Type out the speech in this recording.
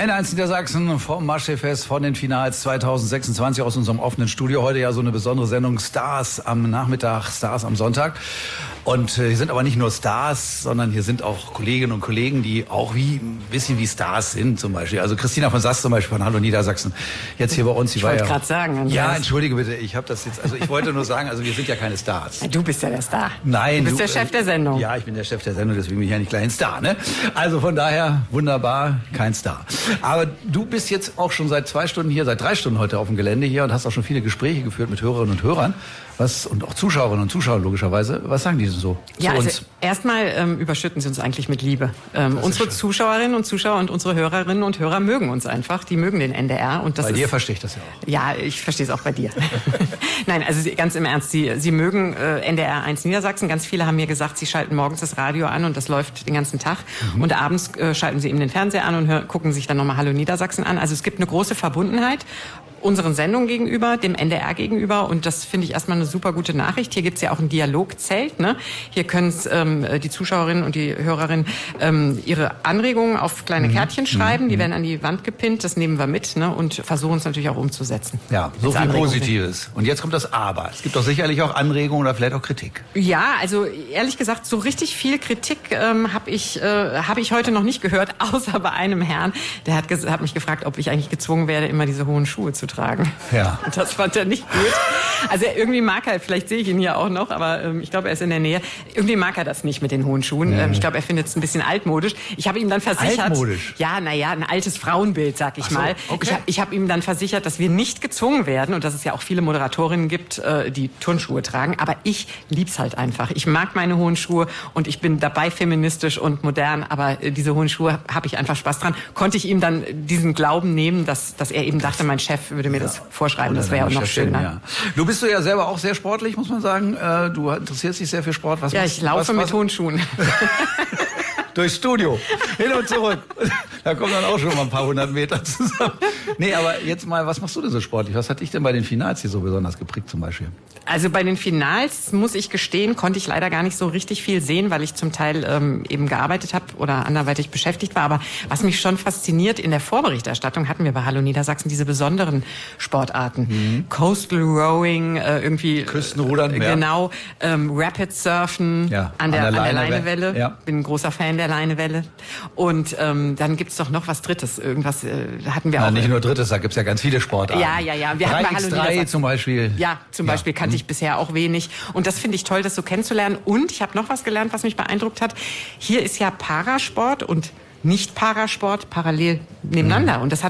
N1 Niedersachsen vom Maschsee-Fest, von den Finals 2026 aus unserem offenen Studio. Heute ja so eine besondere Sendung, Stars am Nachmittag, Stars am Sonntag. Und hier sind aber nicht nur Stars, sondern hier sind auch Kolleginnen und Kollegen, die auch ein bisschen wie Stars sind zum Beispiel. Also Christina von Sass zum Beispiel von Hallo Niedersachsen, jetzt hier bei uns. Ich wollte gerade sagen. Andreas. Ja, entschuldige bitte, ich habe das jetzt, also ich wollte nur sagen, also wir sind ja keine Stars. Du bist ja der Star. Nein. Du bist der Chef der Sendung. Ja, ich bin der Chef der Sendung, deswegen bin ich ja nicht gleich ein Star, ne? Also von daher, wunderbar, kein Star. Aber du bist jetzt auch schon seit 2 Stunden hier, seit 3 Stunden heute auf dem Gelände hier und hast auch schon viele Gespräche geführt mit Hörerinnen und Hörern. Und auch Zuschauerinnen und Zuschauer logischerweise. Was sagen die denn so ja, zu uns? Also erstmal überschütten sie uns eigentlich mit Liebe. Unsere Zuschauerinnen und Zuschauer und unsere Hörerinnen und Hörer mögen uns einfach. Die mögen den NDR. Und das bei dir verstehe ich das ja auch. Ja, ich verstehe es auch bei dir. Nein, also ganz im Ernst, sie mögen NDR 1 Niedersachsen. Ganz viele haben mir gesagt, sie schalten morgens das Radio an und das läuft den ganzen Tag. Und abends schalten sie eben den Fernseher an und gucken sich dann nochmal Hallo Niedersachsen an. Also es gibt eine große Verbundenheit unseren Sendungen gegenüber, dem NDR gegenüber, und das finde ich erstmal eine super gute Nachricht. Hier gibt's ja auch ein Dialogzelt, ne? Hier können die Zuschauerinnen und die Hörerinnen ihre Anregungen auf kleine Kärtchen schreiben, die werden an die Wand gepinnt, das nehmen wir mit, ne? Und versuchen es natürlich auch umzusetzen. Ja, so viel Positives. Und jetzt kommt das Aber. Es gibt doch sicherlich auch Anregungen oder vielleicht auch Kritik. Ja, also ehrlich gesagt, so richtig viel Kritik habe ich heute noch nicht gehört, außer bei einem Herrn, der hat mich gefragt, ob ich eigentlich gezwungen werde, immer diese hohen Schuhe zu tragen. Ja. Und das fand er nicht gut. Also irgendwie mag er, vielleicht sehe ich ihn hier auch noch, aber ich glaube, er ist in der Nähe. Irgendwie mag er das nicht mit den hohen Schuhen. Ich glaube, er findet es ein bisschen altmodisch. Ich habe ihm dann versichert... Altmodisch? Ja, naja, ein altes Frauenbild, sag ich mal. Okay. Ich hab ihm dann versichert, dass wir nicht gezwungen werden und dass es ja auch viele Moderatorinnen gibt, die Turnschuhe tragen. Aber ich lieb's halt einfach. Ich mag meine hohen Schuhe und ich bin dabei feministisch und modern, aber diese hohen Schuhe habe ich einfach Spaß dran. Konnte ich ihm dann diesen Glauben nehmen, dass er eben dachte, mein Chef würde mir das vorschreiben. Das wäre ja auch noch schöner. Ja. Du bist ja selber auch sehr sportlich, muss man sagen. Du interessierst dich sehr für Sport. Ich laufe mit hohen Schuhen. Durchs Studio. Hin und zurück. Da kommen dann auch schon mal ein paar 100 Meter zusammen. Nee, aber jetzt mal, was machst du denn so sportlich? Was hat dich denn bei den Finals hier so besonders geprägt zum Beispiel? Also bei den Finals, muss ich gestehen, konnte ich leider gar nicht so richtig viel sehen, weil ich zum Teil eben gearbeitet habe oder anderweitig beschäftigt war. Aber was mich schon fasziniert, in der Vorberichterstattung hatten wir bei Hallo Niedersachsen diese besonderen Sportarten. Coastal Rowing, irgendwie... Küstenrudern, genau, Rapid Surfen an der Leinewelle. Ja. Bin ein großer Fan der Leinewelle. Und dann gibt's doch noch was Drittes. Irgendwas hatten wir auch. Nicht nur Drittes, da gibt's ja ganz viele Sportarten. Ja. Wir hatten bei Hallo Niedersachsen zum Beispiel. Ja, zum Beispiel kannte ich bisher auch wenig. Und das finde ich toll, das so kennenzulernen. Und ich habe noch was gelernt, was mich beeindruckt hat. Hier ist ja Parasport und Nicht-Parasport parallel nebeneinander. Und das